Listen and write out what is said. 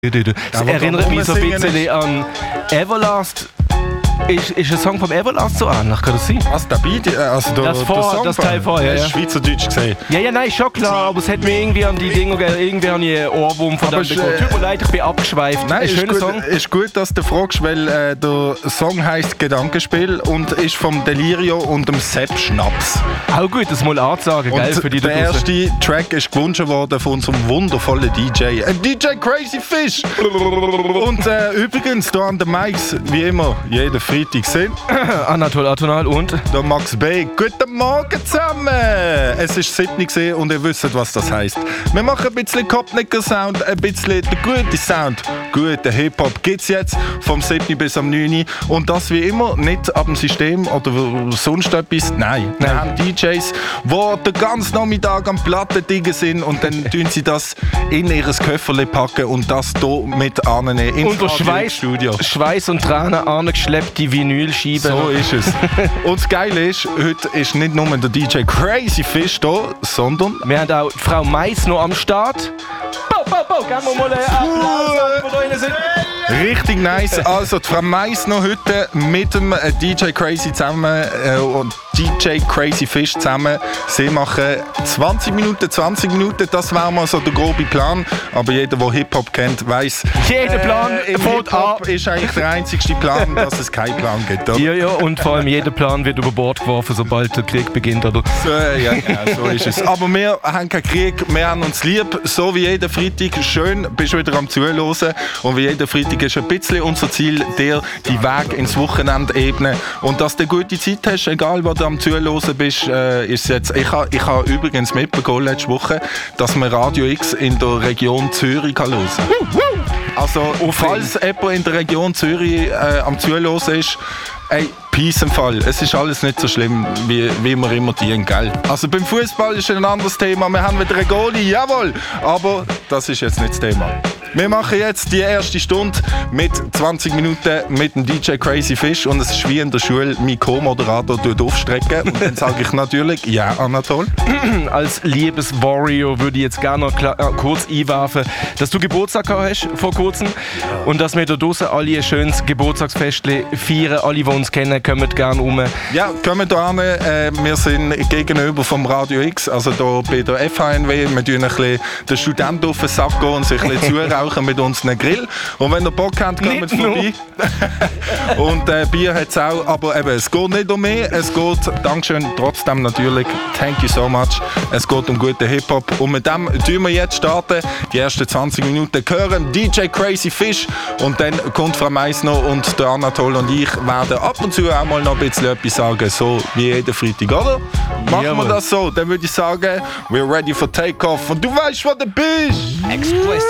Das erinnert mich so ein bisschen an Everlast. Ist ein Song vom Everlast so ähnlich, kann das sein? Was, der Beat? Also das Teil vorher, ja. Schweizerdeutsch gesehen. Ja, nein, schon klar, aber es hat mir irgendwie an die Dinge, irgendwie an die Ohrwurm von dem bekommen. Tut mir leid, ich bin abgeschweift. Nein, ein schöner Song. Ist gut, dass du fragst, weil der Song heisst Gedankenspiel und ist vom Delirio und dem Sepp Schnaps. Auch gut, das mal anzusagen, gell, für die der erste Track ist gewünscht worden von unserem wundervollen DJ. DJ Crazy Fish! Und übrigens, hier an den Mics, wie immer, jeden Freitag sind Anatol Atonal und der Max B. Guten Morgen zusammen! Es ist 7 gesehen und ihr wisst, was das heisst. Wir machen ein bisschen Kopfnicker-Sound, ein bisschen den guten Sound. Guten Hip-Hop gibt's jetzt vom 7 bis am 9 und das wie immer nicht ab dem System oder sonst etwas. Nein. Wir haben DJs, die den ganzen Nachmittag am Platten sind und dann tun sie das in ihr Köfferchen packen und das hier mit annehmen ins Studio. Schweiß und Tränen angeschleppt, die Vinylscheibe. So ist es. Und das Geile ist, heute ist nicht nur der DJ Crazy Fish da, sondern wir haben auch Frau Mais noch am Start. Geben wir mal einen Applaus, wo da drin sind. Richtig nice. Also die Frau Mais noch heute mit dem DJ Crazy zusammen und DJ Crazy Fish zusammen. Sie machen 20 Minuten, das wäre mal so der grobe Plan. Aber jeder, der Hip-Hop kennt, weiss, jeder Plan im Hip-Hop ist eigentlich der einzigste Plan, dass es keinen Plan gibt. Oder? Ja, und vor allem jeder Plan wird über Bord geworfen, sobald der Krieg beginnt, oder? Ja, so ist es. Aber wir haben keinen Krieg, wir haben uns lieb. So wie jeden Freitag, schön, bist du wieder am Zuhören. Und wie jeden Freitag ist ein bisschen unser Ziel, dir die Weg ins Wochenende ebnen. Und dass du eine gute Zeit hast, egal was du am Zuhören bist, ist jetzt. Ich habe übrigens mitbekommen letzte Woche, dass man Radio X in der Region Zürich hören kann. Also, falls jemand in der Region Zürich am Zuhören ist, ey, Peace im Fall. Es ist alles nicht so schlimm, wie wir immer dienen, gell? Also beim Fußball ist ein anderes Thema. Wir haben wieder einen Goalie, jawohl. Aber das ist jetzt nicht das Thema. Wir machen jetzt die erste Stunde mit 20 Minuten mit dem DJ Crazy Fish und es ist wie in der Schule, mein Co-Moderator aufstrecken und dann sage ich natürlich, ja, Anatol. Als Liebes-Warrior würde ich jetzt gerne noch kurz einwerfen, dass du Geburtstag hast vor kurzem und dass wir da draußen alle ein schönes Geburtstagsfest feiern. Alle, die uns kennen, kommen gerne rum. Ja, kommen da hin. Wir sind gegenüber vom Radio X, also da bei der FHNW. Wir tun ein bisschen den Studenten auf den Sack gehen und sich ein bisschen zurauchen mit uns einen Grill. Und wenn ihr Bock habt, kommt vorbei. Und Bier hat es auch, aber eben, es geht nicht um mehr. Es geht, Dankeschön, trotzdem natürlich, thank you so much. Es geht um guten Hip-Hop. Und mit dem tun wir jetzt starten. Die ersten 20 Minuten hören DJ Crazy Fish und dann kommt Frau Meissner und der Anatol und ich werden ab und zu auch mal noch ein bisschen etwas sagen, so wie jeden Freitag, oder? Machen wir das so, dann würde ich sagen, we're ready for takeoff und du weißt, wo du bist! Express.